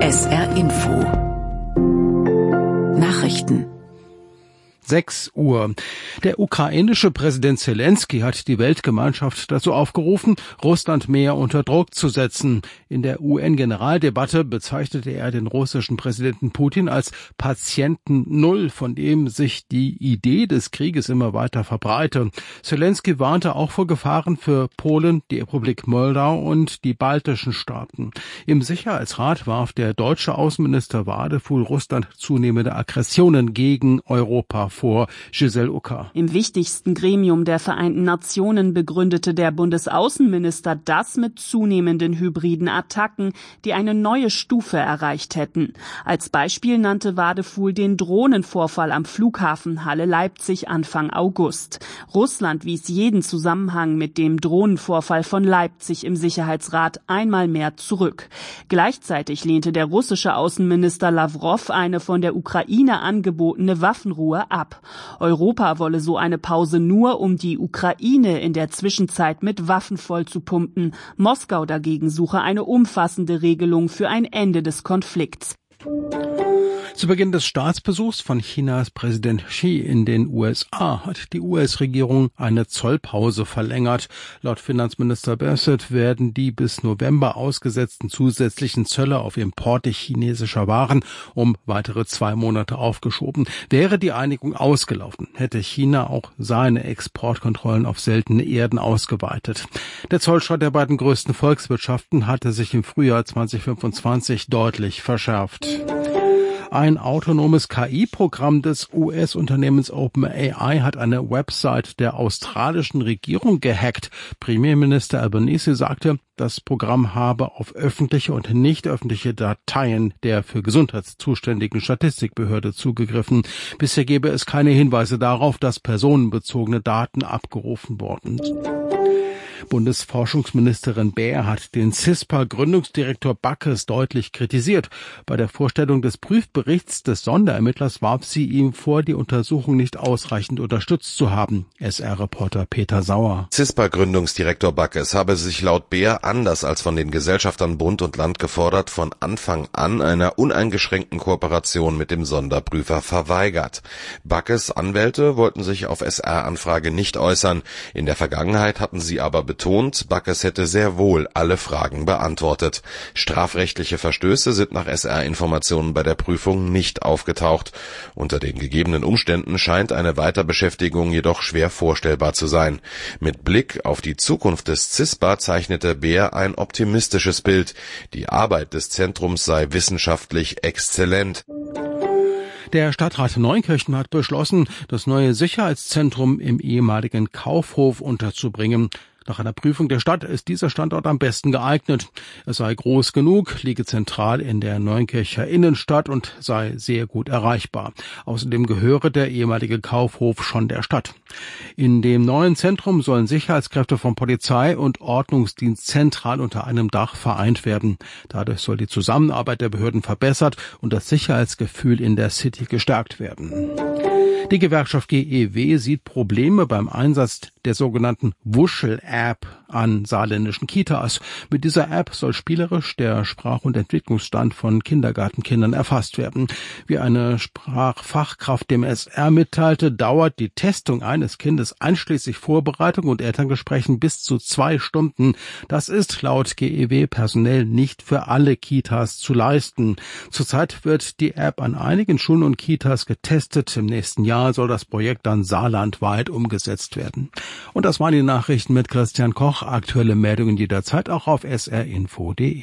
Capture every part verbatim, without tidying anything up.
S R Info Nachrichten. sechs Uhr. Der ukrainische Präsident Zelensky hat die Weltgemeinschaft dazu aufgerufen, Russland mehr unter Druck zu setzen. In der U N-Generaldebatte bezeichnete er den russischen Präsidenten Putin als Patienten Null, von dem sich die Idee des Krieges immer weiter verbreite. Zelensky warnte auch vor Gefahren für Polen, die Republik Moldau und die baltischen Staaten. Im Sicherheitsrat warf der deutsche Außenminister Wadefuhl Russland zunehmende Aggressionen gegen Europa vor. Giselle Ucker. Im wichtigsten Gremium der Vereinten Nationen begründete der Bundesaußenminister das mit zunehmenden hybriden Attacken, die eine neue Stufe erreicht hätten. Als Beispiel nannte Wadefuhl den Drohnenvorfall am Flughafen Halle-Leipzig Anfang August. Russland wies jeden Zusammenhang mit dem Drohnenvorfall von Leipzig im Sicherheitsrat einmal mehr zurück. Gleichzeitig lehnte der russische Außenminister Lawrow eine von der Ukraine angebotene Waffenruhe ab. Europa wolle so eine Pause nur, um die Ukraine in der Zwischenzeit mit Waffen vollzupumpen. Moskau dagegen suche eine umfassende Regelung für ein Ende des Konflikts. Zu Beginn des Staatsbesuchs von Chinas Präsident Xi in den U S A hat die U S-Regierung eine Zollpause verlängert. Laut Finanzminister Bassett werden die bis November ausgesetzten zusätzlichen Zölle auf Importe chinesischer Waren um weitere zwei Monate aufgeschoben. Wäre die Einigung ausgelaufen, hätte China auch seine Exportkontrollen auf seltene Erden ausgeweitet. Der Zollstreit der beiden größten Volkswirtschaften hatte sich im Frühjahr zweitausendfünfundzwanzig deutlich verschärft. Ein autonomes K I-Programm des U S-Unternehmens OpenAI hat eine Website der australischen Regierung gehackt. Premierminister Albanese sagte, das Programm habe auf öffentliche und nicht öffentliche Dateien der für Gesundheit zuständigen Statistikbehörde zugegriffen. Bisher gebe es keine Hinweise darauf, dass personenbezogene Daten abgerufen wurden. Bundesforschungsministerin Baer hat den CISPA-Gründungsdirektor Backes deutlich kritisiert. Bei der Vorstellung des Prüfberichts des Sonderermittlers warf sie ihm vor, die Untersuchung nicht ausreichend unterstützt zu haben. S R-Reporter Peter Sauer. CISPA-Gründungsdirektor Backes habe sich laut Baer anders als von den Gesellschaftern Bund und Land gefordert, von Anfang an einer uneingeschränkten Kooperation mit dem Sonderprüfer verweigert. Backes Anwälte wollten sich auf S R-Anfrage nicht äußern. In der Vergangenheit hatten sie aber betont, Backes hätte sehr wohl alle Fragen beantwortet. Strafrechtliche Verstöße sind nach S R-Informationen bei der Prüfung nicht aufgetaucht. Unter den gegebenen Umständen scheint eine Weiterbeschäftigung jedoch schwer vorstellbar zu sein. Mit Blick auf die Zukunft des CISPA zeichnete Baer ein optimistisches Bild. Die Arbeit des Zentrums sei wissenschaftlich exzellent. Der Stadtrat Neunkirchen hat beschlossen, das neue Sicherheitszentrum im ehemaligen Kaufhof unterzubringen. Nach einer Prüfung der Stadt ist dieser Standort am besten geeignet. Er sei groß genug, liege zentral in der Neunkircher Innenstadt und sei sehr gut erreichbar. Außerdem gehöre der ehemalige Kaufhof schon der Stadt. In dem neuen Zentrum sollen Sicherheitskräfte von Polizei und Ordnungsdienst zentral unter einem Dach vereint werden. Dadurch soll die Zusammenarbeit der Behörden verbessert und das Sicherheitsgefühl in der City gestärkt werden. Die Gewerkschaft G E W sieht Probleme beim Einsatz der sogenannten Wuschel-App an saarländischen Kitas. Mit dieser App soll spielerisch der Sprach- und Entwicklungsstand von Kindergartenkindern erfasst werden. Wie eine Sprachfachkraft dem S R mitteilte, dauert die Testung eines Kindes einschließlich Vorbereitung und Elterngesprächen bis zu zwei Stunden. Das ist laut G E W personell nicht für alle Kitas zu leisten. Zurzeit wird die App an einigen Schulen und Kitas getestet. Im nächsten Jahr soll das Projekt dann saarlandweit umgesetzt werden. Und das waren die Nachrichten mit Christian Koch. Aktuelle Meldungen jederzeit auch auf s r info punkt d e.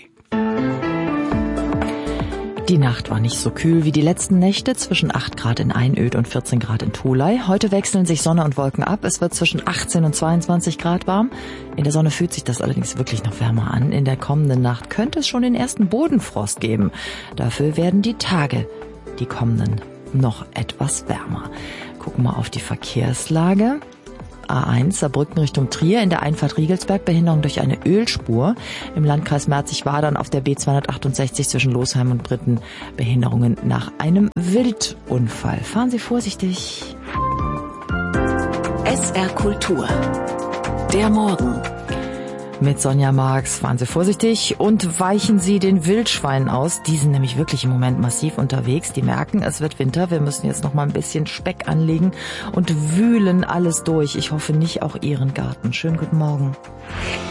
Die Nacht war nicht so kühl wie die letzten Nächte, zwischen acht Grad in Einöd und vierzehn Grad in Tholey. Heute wechseln sich Sonne und Wolken ab. Es wird zwischen achtzehn und zweiundzwanzig Grad warm. In der Sonne fühlt sich das allerdings wirklich noch wärmer an. In der kommenden Nacht könnte es schon den ersten Bodenfrost geben. Dafür werden die Tage, die kommenden, noch etwas wärmer. Gucken wir auf die Verkehrslage. A eins Saarbrücken Richtung Trier, in der Einfahrt Riegelsberg Behinderung durch eine Ölspur. Im Landkreis Merzig-Wadern auf der B zweihundertachtundsechzig zwischen Losheim und Britten Behinderungen nach einem Wildunfall. Fahren Sie vorsichtig. S R Kultur. Der Morgen. Mit Sonja Marx fahren Sie vorsichtig und weichen Sie den Wildschweinen aus. Die sind nämlich wirklich im Moment massiv unterwegs. Die merken, es wird Winter. Wir müssen jetzt noch mal ein bisschen Speck anlegen und wühlen alles durch. Ich hoffe nicht auch Ihren Garten. Schönen guten Morgen.